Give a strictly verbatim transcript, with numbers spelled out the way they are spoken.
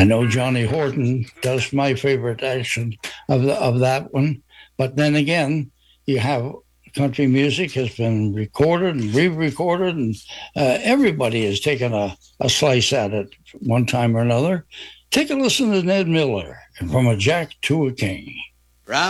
I know Johnny Horton does my favorite action of the, of that one, but then again, you have country music has been recorded and re-recorded, and uh, everybody has taken a, a slice at it one time or another. Take a listen to Ned Miller and From a Jack to a King.